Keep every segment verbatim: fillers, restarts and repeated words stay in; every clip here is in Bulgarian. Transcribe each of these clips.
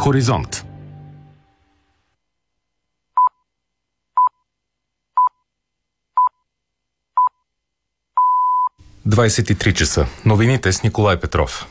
Хоризонт. двайсет и три часа. Новините с Николай Петров.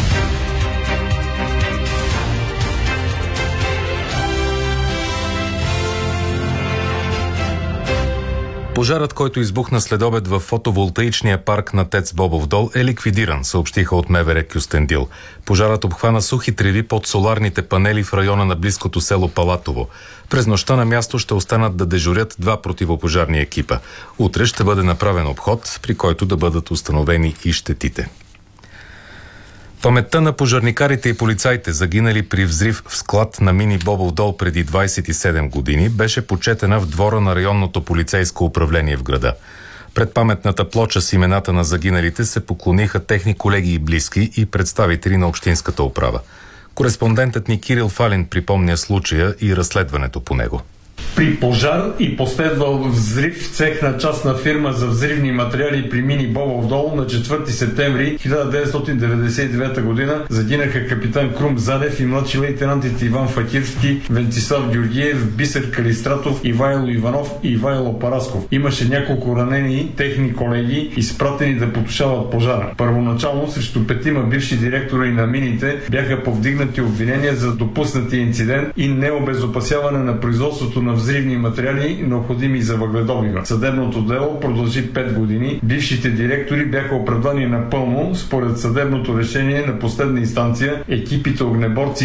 Пожарът, който избухна следобед в фотоволтаичния парк на ТЕЦ Бобов дол, е ликвидиран, съобщиха от МВР Кюстендил. Пожарът обхвана сухи треви под соларните панели в района на близкото село Палатово. През нощта на място ще останат да дежурят два противопожарни екипа. Утре ще бъде направен обход, при който да бъдат установени и щетите. Паметта на пожарникарите и полицаите, загинали при взрив в склад на мини Бобов дол преди двайсет и седем години, беше почетена в двора на районното полицейско управление в града. Пред паметната плоча с имената на загиналите се поклониха техни колеги и близки и представители на общинската управа. Кореспондентът ни Кирил Фалин припомня случая и разследването по него. При пожар и последвал взрив в цехна частна фирма за взривни материали при мини Бобов дол на четвърти септември хиляда деветстотин деветдесет и девета година загинаха капитан Крум Задев и младши лейтенантите Иван Факирски, Венцислав Георгиев, Бисер Калистратов, Ивайло Иванов и Ивайло Парасков. Имаше няколко ранени техни колеги, изпратени да потушават пожара. Първоначално срещу петима бивши директори на мините бяха повдигнати обвинения за допуснатия инцидент и необезопасяване на производството на взривни материали, необходими за въгледобива. Съдебното дело продължи пет години. Бившите директори бяха оправдани напълно. Според съдебното решение на последна инстанция, екипите огнеборци